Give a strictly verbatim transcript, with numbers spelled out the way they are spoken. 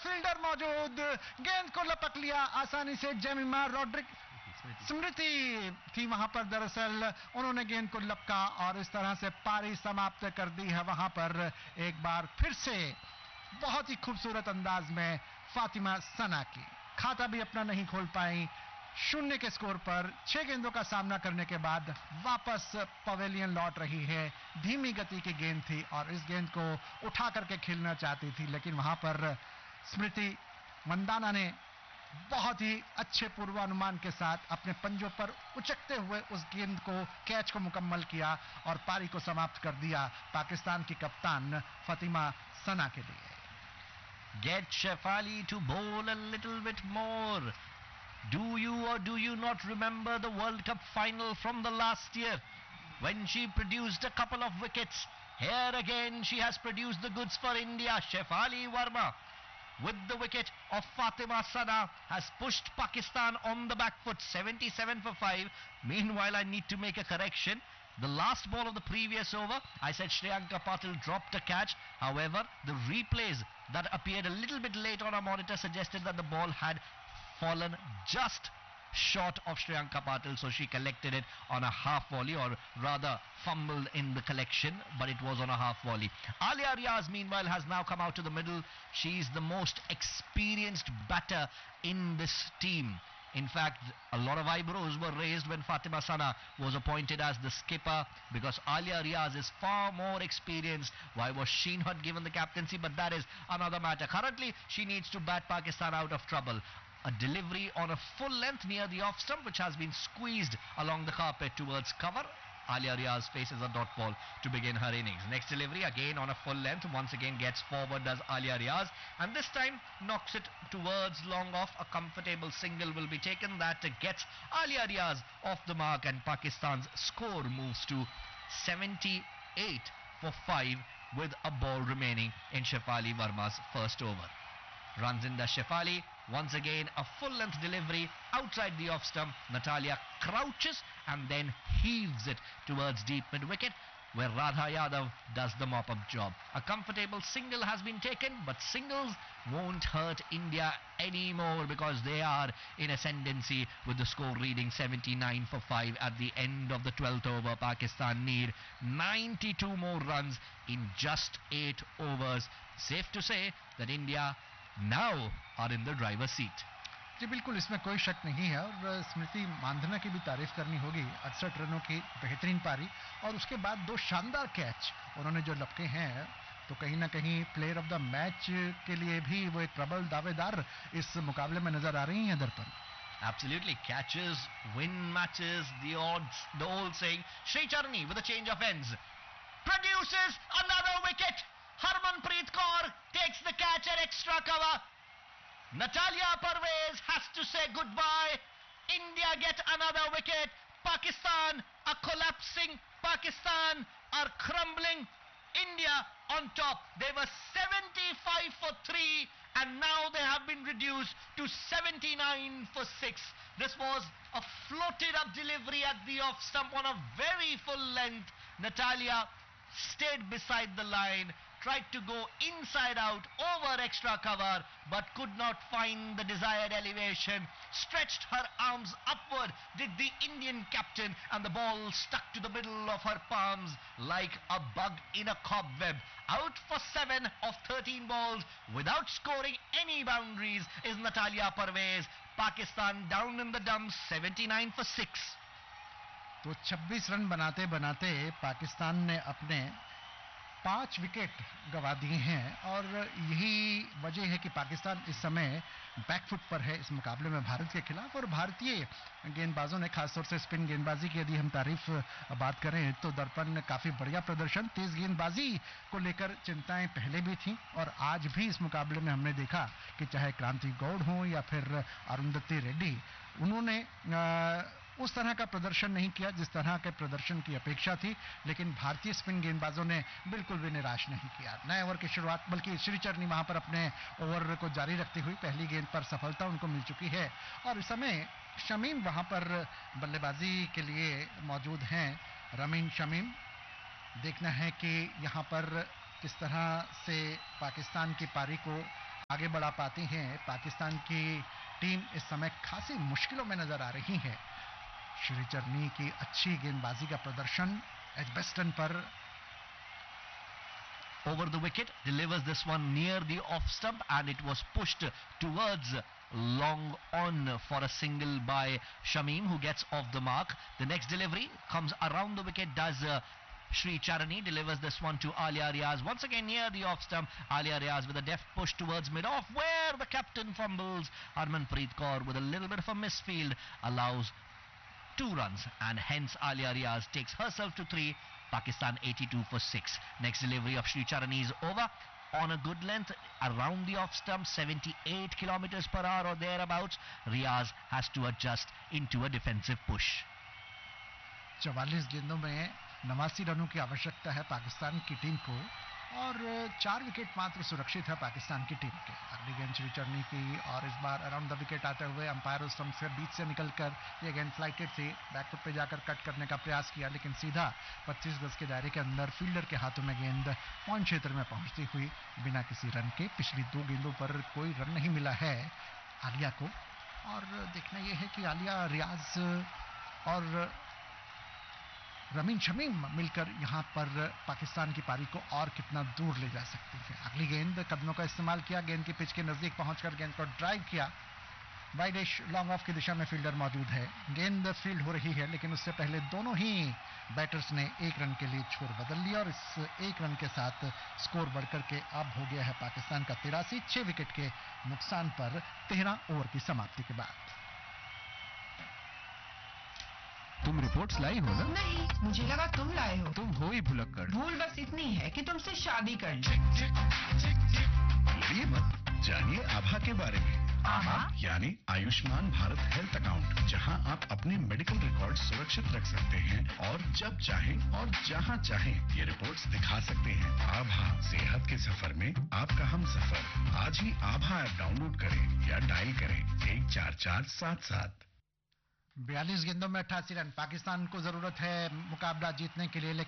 Fielder मौजूद, गेंद को लपक लिया आसानी से जेमिमा रॉड्रिक, स्मृति थी वहां पर, दरअसल उन्होंने गेंद को लपका और इस तरह से पारी समाप्त कर दी है वहां पर। एक बार फिर से बहुत ही खूबसूरत अंदाज में फातिमा सना की, खाता भी अपना नहीं खोल पाई, शून्य के स्कोर पर छह गेंदों का सामना करने के बाद वापस पवेलियन लौट रही है। धीमी गति की गेंद थी और इस गेंद को उठा करके खेलना चाहती थी, लेकिन वहां पर स्मृति मंदाना ने बहुत ही अच्छे पूर्वानुमान के साथ अपने पंजों पर उचकते हुए उस गेंद को, कैच को मुकम्मल किया और पारी को समाप्त कर दिया पाकिस्तान की कप्तान फातिमा सना के लिए। Get Shefali to bowl a little bit more. Do you or do you not remember the World Cup final from the last year when she produced a couple of wickets? Here again she has produced the goods for India. Shefali Verma with the wicket of Fatima Sana has pushed Pakistan on the back foot, seventy-seven for five. Meanwhile, I need to make a correction. The last ball of the previous over, I said Shreyanka Patil dropped a catch. However, the replays that appeared a little bit late on our monitor suggested that the ball had fallen just short of Shreyanka Patil, so she collected it on a half volley, or rather fumbled in the collection, but it was on a half volley. Alia Riaz meanwhile has now come out to the middle. She is the most experienced batter in this team. In fact, a lot of eyebrows were raised when Fatima Sana was appointed as the skipper, because Alia Riaz is far more experienced. Why was she not given the captaincy? But that is another matter. Currently, she needs to bat Pakistan out of trouble. A delivery on a full length near the off stump, which has been squeezed along the carpet towards cover. Alia Riaz faces a dot ball to begin her innings. Next delivery again on a full length, once again gets forward does Alia Riaz, and this time knocks it towards long off. A comfortable single will be taken that gets Alia Riaz off the mark, and Pakistan's score moves to seventy-eight for five with a ball remaining in Shefali Verma's first over. Runs in the Shefali. Once again a full length delivery outside the off stump. Natalia crouches and then heaves it towards deep mid wicket, where Radha Yadav does the mop up job. A comfortable single has been taken, but singles won't hurt India anymore because they are in ascendancy with the score reading seventy-nine for five at the end of the twelfth over. Pakistan need ninety-two more runs in just eight overs. Safe to say that India now are in the driver's seat. जी बिल्कुल, इसमें कोई शक नहीं है, और स्मृति मांधना की भी तारीफ करनी होगी। अड़सठ रनों की बेहतरीन पारी और उसके बाद दो शानदार कैच उन्होंने जो लपके हैं, तो कहीं ना कहीं प्लेयर ऑफ द मैच के लिए भी वो एक प्रबल दावेदार इस मुकाबले में नजर आ रही हैं दर्पण। Absolutely, catches win matches, the odds, the old saying. Sri Charni with a change of ends produces another wicket. Harmanpreet Kaur takes the catch at extra cover. Natalia Parvez has to say goodbye. India get another wicket. Pakistan are collapsing. Pakistan are crumbling. India on top. They were seventy-five for three and now they have been reduced to seventy-nine for six. This was a floated up delivery at the off stump on a very full length. Natalia stayed beside the line, tried to go inside out over extra cover, but could not find the desired elevation. Stretched her arms upward did the Indian captain, and the ball stuck to the middle of her palms like a bug in a cobweb. Out for seven of thirteen balls without scoring any boundaries is Natalia Parvez. Pakistan down in the dumps, seventy-nine for six. तो छब्बीस run बनाते बनाते पाकिस्तान ने अपने पांच wicket गंवा दिए हैं, और यही वजह है कि पाकिस्तान इस समय बैकफुट पर है इस मुकाबले में भारत के खिलाफ। और भारतीय गेंदबाजों ने, खासतौर से स्पिन गेंदबाजी की यदि हम तारीफ बात करें तो दर्पण ने काफी बढ़िया प्रदर्शन, तेज गेंदबाजी को लेकर चिंताएं पहले भी थी और आज भी इस मुकाबले में हमने देखा कि चाहे क्रांति गौड़ हो या फिर अरुंधति रेड्डी, उन्होंने आ, उस तरह का प्रदर्शन नहीं किया जिस तरह के प्रदर्शन की अपेक्षा थी, लेकिन भारतीय स्पिन गेंदबाजों ने बिल्कुल भी निराश नहीं किया। नए ओवर की शुरुआत, बल्कि श्रीचरनी वहां पर अपने ओवर को जारी रखती हुई पहली गेंद पर सफलता उनको मिल चुकी है, और इस समय शमीम वहां पर बल्लेबाजी के लिए मौजूद हैं। रमीन शमीम, देखना है कि यहां पर किस तरह से पाकिस्तान की पारी को आगे बढ़ा पाती हैं। पाकिस्तान की टीम इस समय खासी मुश्किलों में नजर आ रही है। श्रीचरनी की अच्छी गेंदबाजी का प्रदर्शन एजबेस्टन पर। Over the wicket, delivers this one near the off stump, and it was pushed towards long on for a single by Shamim, who gets off the mark. The next delivery comes around the wicket, does uh, Sri Charani, delivers this one to Alia Riaz. Once again near the off stump, Alia Riaz with a deft push towards mid-off, where the captain fumbles. Harmanpreet Kaur with a little bit of a misfield allows two runs, and hence Alia Riaz takes herself to three. Pakistan eighty-two for six. Next delivery of Sri Charani is over on a good length around the off stump, seventy-eight kilometers per hour or thereabouts. Riaz has to adjust into a defensive push. चवालीस गेंदों में नवासी रनों की आवश्यकता है पाकिस्तान की team को, और चार विकेट मात्र सुरक्षित है पाकिस्तान की टीम के। अगली गेंद श्रीचरनी की, और इस बार अराउंड द विकेट आते हुए अंपायर उस स्टंप से बीच से निकलकर ये गेंद फ्लाइटेड थी। बैकफुट पे जाकर कट करने का प्रयास किया, लेकिन सीधा पच्चीस गज के दायरे के अंदर फील्डर के हाथों में गेंद पॉइंट क्षेत्र में पहुंचती हुई बिना किसी रन के। पिछली दो गेंदों पर कोई रन नहीं मिला है आलिया को, और देखना यह है कि आलिया, रियाज और रमीन शमीम मिलकर यहां पर पाकिस्तान की पारी को और कितना दूर ले जा सकती है। अगली गेंद, कदमों का इस्तेमाल किया, गेंद की पिच के नजदीक पहुंचकर गेंद को ड्राइव किया। वाइडिश लॉन्ग ऑफ की दिशा में फील्डर मौजूद है। गेंद फील्ड हो रही है, लेकिन उससे पहले दोनों ही बैटर्स ने एक रन के लिए छोर बदल लिया, और इस एक रन के साथ स्कोर बढ़कर के अब हो गया है पाकिस्तान का तिरासी, छह विकेट के नुकसान पर तेरह ओवर की समाप्ति के बाद। तुम रिपोर्ट्स लाई हो ना? नहीं, मुझे लगा तुम लाए हो। तुम हो ही भुलक्कड़। भूल बस इतनी है कि तुमसे शादी कर ली। लड़िए मत, जानिए आभा के बारे में। आभा यानी आयुष्मान भारत हेल्थ अकाउंट, जहां आप अपने मेडिकल रिकॉर्ड सुरक्षित रख सकते हैं और जब चाहें और जहां चाहें ये रिपोर्ट्स दिखा सकते हैं। आभा, सेहत के सफर में आपका हम सफर। आज ही आभा ऐप डाउनलोड करें या डायल करें एक चार चार सात सात। बयालीस गेंदों में अट्ठासी रन पाकिस्तान को जरूरत है मुकाबला जीतने के लिए, लेकिन